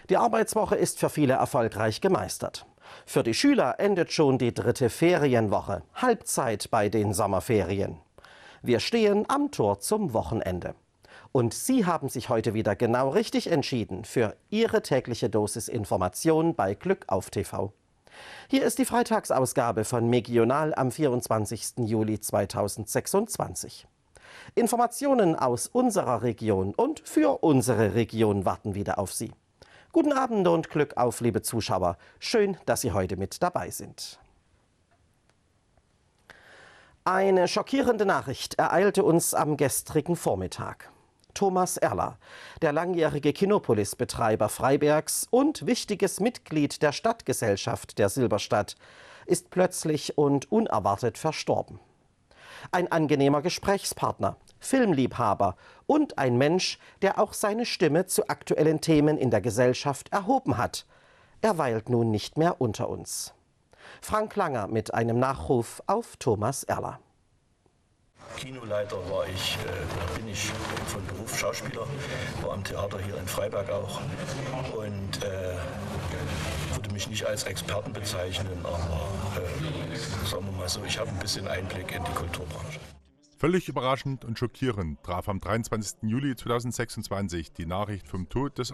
Die Arbeitswoche ist für viele erfolgreich gemeistert. Für die Schüler endet schon die 3. Ferienwoche, Halbzeit bei den Sommerferien. Wir stehen am Tor zum Wochenende. Und Sie haben sich heute wieder genau richtig entschieden für Ihre tägliche Dosis Information bei Glück auf TV. Hier ist die Freitagsausgabe von Megional am 24. Juli 2026. Informationen aus unserer Region und für unsere Region warten wieder auf Sie. Guten Abend und Glück auf, liebe Zuschauer. Schön, dass Sie heute mit dabei sind. Eine schockierende Nachricht ereilte uns am gestrigen Vormittag. Thomas Erler, der langjährige Kinopolis-Betreiber Freibergs und wichtiges Mitglied der Stadtgesellschaft der Silberstadt, ist plötzlich und unerwartet verstorben. Ein angenehmer Gesprächspartner, Filmliebhaber und ein Mensch, der auch seine Stimme zu aktuellen Themen in der Gesellschaft erhoben hat. Er weilt nun nicht mehr unter uns. Frank Langer mit einem Nachruf auf Thomas Erler. Kinoleiter bin ich von Beruf Schauspieler, war am Theater hier in Freiberg auch und würde mich nicht als Experten bezeichnen, aber sagen wir mal so, ich habe ein bisschen Einblick in die Kulturbranche. Völlig überraschend und schockierend traf am 23. Juli 2026 die Nachricht vom Tod des